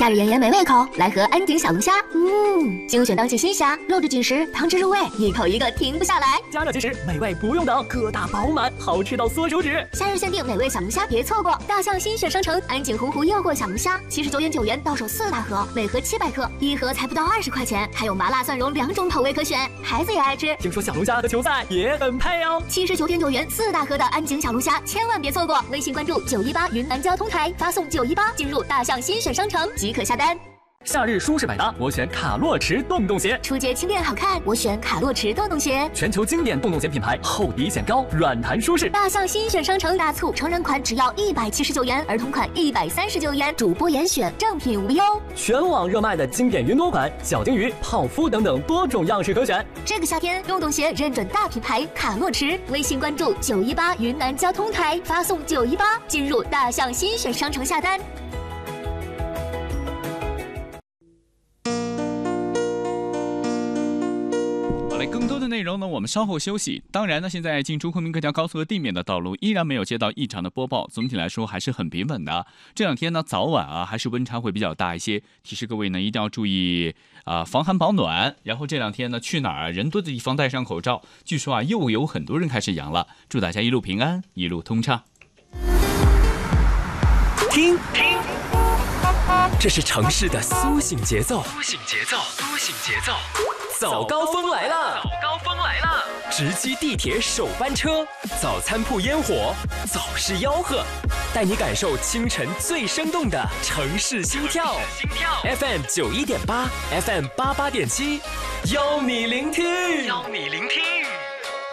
夏日炎炎没胃口，来盒安井小龙虾。精选当季新虾，肉质紧实，汤汁入味，一口一个停不下来。 加热即食，美味不用等，个大饱满，好吃到缩手指。 夏日限定美味小龙虾，别错过！大象新选商城安井洪湖诱惑小龙虾，79.9元到手4大盒，每盒700克，一盒才不到20块钱，还有麻辣蒜蓉2种口味可选，孩子也爱吃。 听说小龙虾和球赛也很配哦。 79.9元4大盒的安井小龙虾，千万别错过！微信关注918云南交通台，发送918进入大象新选商城即可下单。 夏日舒适百搭，我选卡洛驰洞洞鞋。 初节轻便好看，我选卡洛驰洞洞鞋。 全球经典洞洞鞋品牌，厚底显高，软弹舒适。 大象新选商城大促，成人款只要179元，儿童款139元，主播严选，正品无忧。 全网热卖的经典云朵款、小金鱼、泡芙等等多种样式可选。 这个夏天，洞洞鞋认准大品牌卡洛驰，微信关注918云南交通台，发送918进入大象新选商城下单。 更多的内容呢，我们稍后休息。当然呢，现在进出昆明各条高速的地面的道路依然没有接到异常的播报，总体来说还是很平稳的。这两天呢，早晚还是温差会比较大一些，提示各位呢一定要注意防寒保暖。然后这两天呢，去哪儿人多的地方戴上口罩。据说又有很多人开始阳了，祝大家一路平安，一路通畅。 听，这是城市的苏醒节奏。早高峰来了！直击地铁首班车，早餐铺烟火，早市吆喝，带你感受清晨最生动的城市心跳。FM 91.8 ，FM 88.7，邀你聆听。